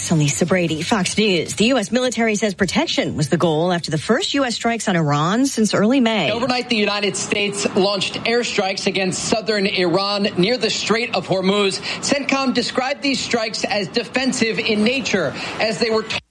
next on Lisa Brady, Fox News. The U.S. military says protection was the goal after the first U.S. strikes on Iran since early May. Overnight, the United States launched airstrikes against southern Iran near the Strait of Hormuz. CENTCOM described these strikes as defensive in nature as they were